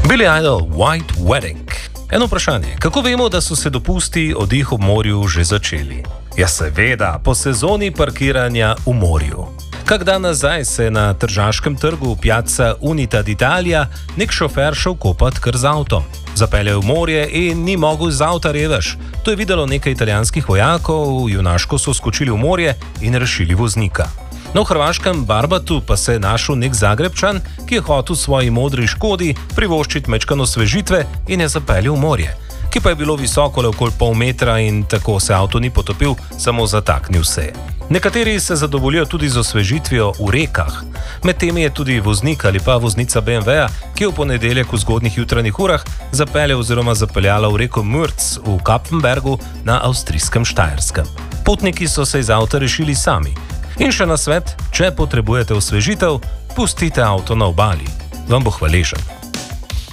Billy Idol, White Wedding. Eno vprašanje, kako vemo, da so se dopusti oddih ob morju že začeli? Ja, seveda, po sezoni parkiranja v morju. Kak dan nazaj se je na tržaškem trgu Piazza Unità d'Italia nek šofer šel kopat kar z avtom. Zapeljal v morje in ni mogel z avta, revež. To je videlo nekaj italijanskih vojakov, junaško so skočili v morje in rešili voznika. Na hrvaškem Barbatu pa se je našel nek Zagrebčan, ki je hotel svoji modri Škodi privoščiti mečkano osvežitve in je zapeljal v morje, ki pa je bilo visoko le okoli pol metra in tako se avto ni potopil, samo zataknil se je. Nekateri se zadovoljijo tudi z osvežitvijo v rekah. Med temi je tudi voznik ali pa voznica BMW-ja, ki je v ponedeljek v zgodnjih jutranjih urah zapeljal oziroma zapeljala v reko Mürz v Kapfenbergu na avstrijskem Štajerskem. Potniki so se iz avta rešili sami. In še nasvet, če potrebujete osvežitev, pustite avto na obali. Vam bo hvaležen.